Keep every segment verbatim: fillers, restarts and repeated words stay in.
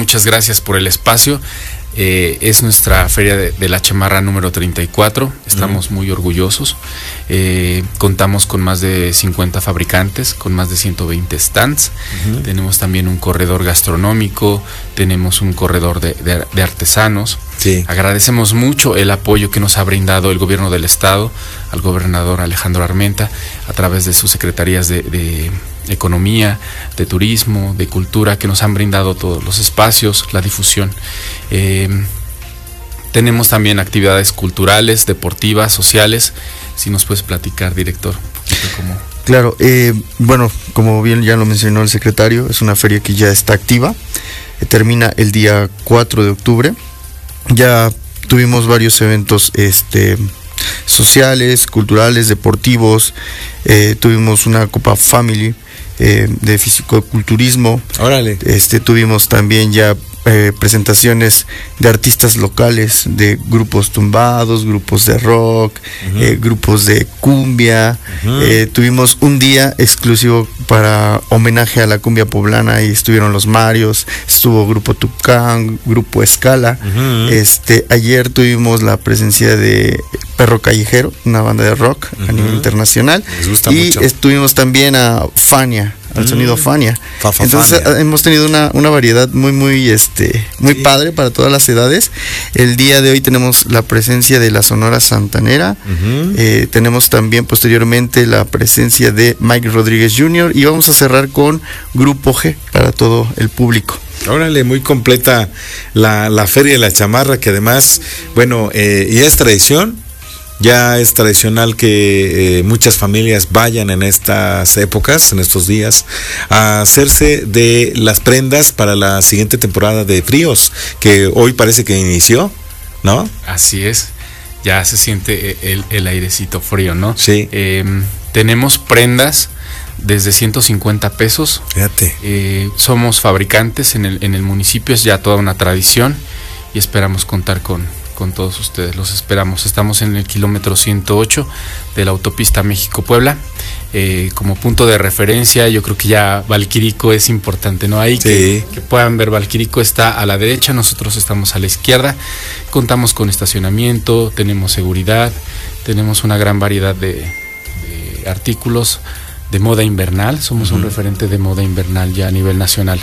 muchas gracias por el espacio. Eh, es nuestra Feria de, de la Chamarra número treinta y cuatro. Estamos uh-huh. muy orgullosos. Eh, contamos con más de cincuenta fabricantes, con más de ciento veinte stands. Uh-huh. Tenemos también un corredor gastronómico, tenemos un corredor de, de, de artesanos. Sí. Agradecemos mucho el apoyo que nos ha brindado el gobierno del estado, al gobernador Alejandro Armenta, a través de sus secretarías de, de Economía, de Turismo, de Cultura, que nos han brindado todos los espacios, la difusión. Eh, tenemos también actividades culturales, deportivas, sociales. Si nos puedes platicar, director, un poquito cómo. Claro, eh, bueno, como bien ya lo mencionó el secretario, es una feria que ya está activa, eh, termina el día cuatro de octubre. Ya tuvimos varios eventos este, sociales, culturales, deportivos, eh, tuvimos una Copa Family eh, de fisicoculturismo. Órale. Este, tuvimos también ya eh, presentaciones de artistas locales, de grupos tumbados, grupos de rock, uh-huh. eh, grupos de cumbia. Uh-huh. Eh, tuvimos un día exclusivo para homenaje a la cumbia poblana y estuvieron los Marios, estuvo Grupo Tucán, Grupo Escala. Uh-huh. Este, ayer tuvimos la presencia de Perro Callejero, una banda de rock uh-huh. a nivel internacional. Les gusta y mucho. Estuvimos también a Fania, al mm. sonido Fania. Fa, fa, Entonces Fania. hemos tenido una, una variedad muy muy este muy sí. padre para todas las edades. El día de hoy tenemos la presencia de la Sonora Santanera. Uh-huh. eh, tenemos también posteriormente la presencia de Mike Rodríguez junior y vamos a cerrar con Grupo G para todo el público. Órale, muy completa la, la Feria de la Chamarra, que además, bueno, eh, ya es tradición. Ya es tradicional que eh, muchas familias vayan en estas épocas, en estos días, a hacerse de las prendas para la siguiente temporada de fríos, que hoy parece que inició, ¿no? Así es, ya se siente el, el airecito frío, ¿no? Sí. Eh, tenemos prendas desde ciento cincuenta pesos. Fíjate. Eh, somos fabricantes en el, en el municipio, es ya toda una tradición y esperamos contar con... con todos ustedes, los esperamos. Estamos en el kilómetro ciento ocho de la autopista México-Puebla. Eh, como punto de referencia, yo creo que ya Valquirico es importante, ¿no? Ahí sí. que, que puedan ver, Valquirico está a la derecha, nosotros estamos a la izquierda. Contamos con estacionamiento, tenemos seguridad, tenemos una gran variedad de, de artículos de moda invernal. Somos uh-huh. un referente de moda invernal ya a nivel nacional.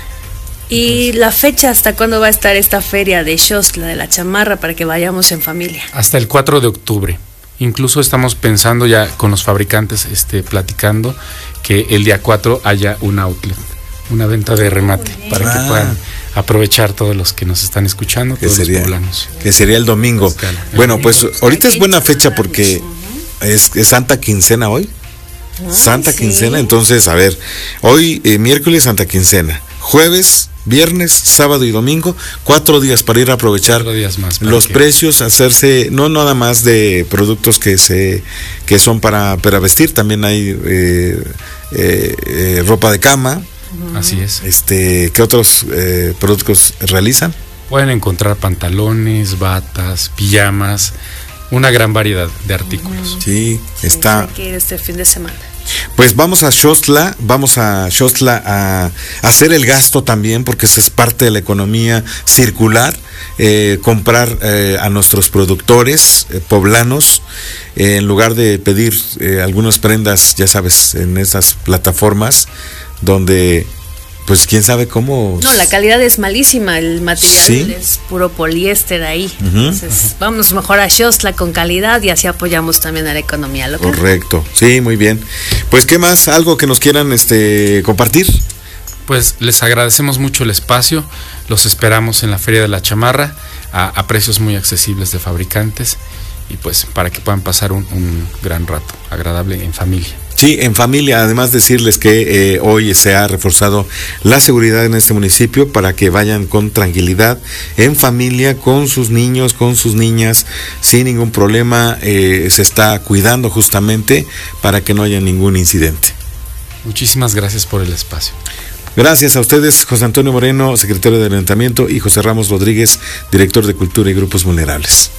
¿Y la fecha hasta cuándo va a estar esta feria de Xostla, de la Chamarra, para que vayamos en familia? Hasta el cuatro de octubre. Incluso estamos pensando ya con los fabricantes, este, platicando que el día cuatro haya un outlet, una venta de remate, para ah. que puedan aprovechar todos los que nos están escuchando, todos sería, los poblanos. Que sería el domingo. Escala. Bueno, el pues ahorita es buena fecha porque es, es Santa Quincena hoy. Ay, Santa sí. Quincena, entonces, a ver, hoy eh, miércoles Santa Quincena, jueves, viernes, sábado y domingo, cuatro días para ir a aprovechar días más los que... precios, hacerse no nada más de productos que se que son para, para vestir, también hay eh, eh, eh, ropa de cama. Uh-huh. Así es. Este, ¿qué otros eh, productos realizan? Pueden encontrar pantalones, batas, pijamas, una gran variedad de artículos. Uh-huh. Sí, está. Sí, hay que ir este fin de semana. Pues vamos a Xostla, vamos a Xostla a, a hacer el gasto también, porque eso es parte de la economía circular, eh, comprar eh, a nuestros productores eh, poblanos, eh, en lugar de pedir eh, algunas prendas, ya sabes, en esas plataformas donde... pues quién sabe cómo. No, la calidad es malísima, el material ¿sí? es puro poliéster ahí. Uh-huh. Entonces, uh-huh. vámonos mejor a Xostla con calidad y así apoyamos también a la economía local. Correcto, sí, muy bien. Pues, ¿qué más? ¿Algo que nos quieran este compartir? Pues les agradecemos mucho el espacio, los esperamos en la Feria de la Chamarra a, a precios muy accesibles de fabricantes y pues para que puedan pasar un, un gran rato agradable en familia. Sí, en familia, además decirles que eh, hoy se ha reforzado la seguridad en este municipio para que vayan con tranquilidad, en familia, con sus niños, con sus niñas, sin ningún problema, eh, se está cuidando justamente para que no haya ningún incidente. Muchísimas gracias por el espacio. Gracias a ustedes, José Antonio Moreno, secretario de Ayuntamiento, y José Ramos Rodríguez, director de Cultura y Grupos Vulnerables.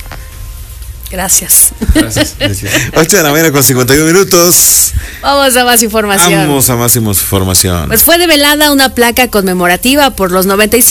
Gracias. Gracias. Gracias. ocho de la mañana con cincuenta y uno minutos. Vamos a más información. Vamos a más información. Pues fue develada una placa conmemorativa por los noventa y cinco